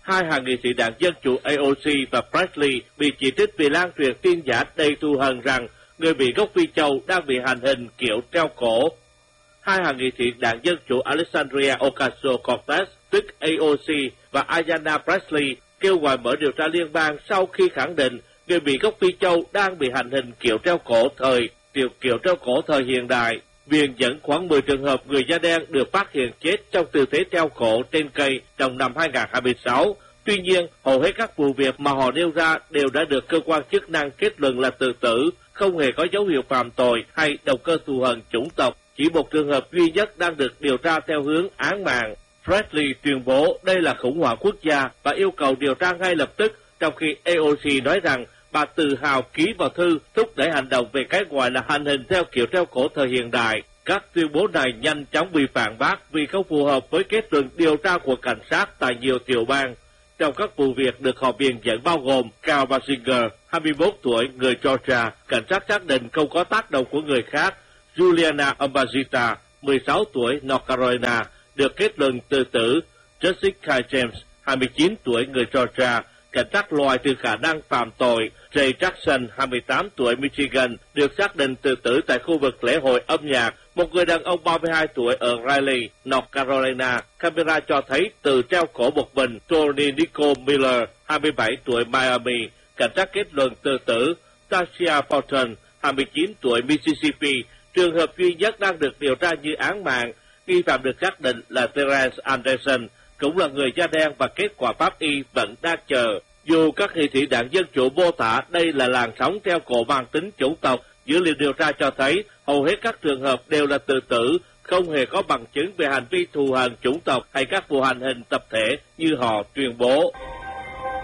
Hai hạ nghị sĩ đảng Dân chủ AOC và Presley bị chỉ trích vì lan truyền tin giả đầy thù hằn rằng người bị gốc Phi Châu đang bị hành hình kiểu treo cổ. Hai hạ nghị sĩ đảng Dân chủ Alexandria Ocasio-Cortez, tức AOC, và Ayanna Presley kêu gọi mở điều tra liên bang sau khi khẳng định người bị gốc Phi Châu đang bị hành hình kiểu treo cổ thời hiện đại. Viện dẫn khoảng 10 trường hợp người da đen được phát hiện chết trong tư thế treo cổ trên cây trong năm 2026. Tuy nhiên, hầu hết các vụ việc mà họ nêu ra đều đã được cơ quan chức năng kết luận là tự tử, không hề có dấu hiệu phạm tội hay động cơ thù hằn chủng tộc. Chỉ một trường hợp duy nhất đang được điều tra theo hướng án mạng. Presley tuyên bố đây là khủng hoảng quốc gia và yêu cầu điều tra ngay lập tức, trong khi AOC nói rằng bà tự hào ký vào thư thúc đẩy hành động về cái gọi là hành hình theo kiểu treo cổ thời hiện đại. Các tuyên bố này nhanh chóng bị phản bác vì không phù hợp với kết luận điều tra của cảnh sát tại nhiều tiểu bang. Trong các vụ việc được họ viện dẫn bao gồm Carl Basinger, 21 tuổi, người Georgia, cảnh sát xác định không có tác động của người khác; Juliana Ambazita, 16 tuổi, North Carolina, được kết luận tự tử; Jessica James, 29 tuổi, người Georgia, cảnh sát loại trừ khả năng phạm tội; Jay Jackson, 28 tuổi, Michigan, được xác định tự tử tại khu vực lễ hội âm nhạc; một người đàn ông 32 tuổi ở Raleigh, North Carolina, camera cho thấy từ treo cổ một mình; Tony Nicole Miller, 27 tuổi, Miami, cảnh sát kết luận tự tử; Tasia Porton, 29 tuổi, Mississippi, trường hợp duy nhất đang được điều tra như án mạng. Nghi phạm được xác định là Terence Anderson, cũng là người da đen, và kết quả pháp y vẫn đang chờ. Dù các nghị sĩ đảng Dân chủ mô tả đây là làn sóng treo cổ mang tính chủng tộc, dữ liệu điều tra cho thấy hầu hết các trường hợp đều là tự tử, không hề có bằng chứng về hành vi thù hằn chủng tộc hay các vụ hành hình tập thể như họ tuyên bố.